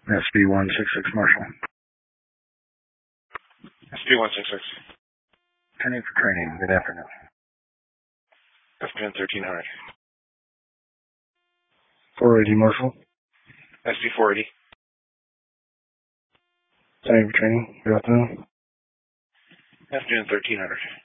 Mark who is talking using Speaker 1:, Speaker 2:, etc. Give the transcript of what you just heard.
Speaker 1: SB-166 Marshall.
Speaker 2: SB-166.
Speaker 1: Turning for training. Good afternoon.
Speaker 2: Afternoon 1300.
Speaker 1: 480 Marshall.
Speaker 2: SB-480.
Speaker 1: Turning for training. Good afternoon.
Speaker 2: Afternoon 1300.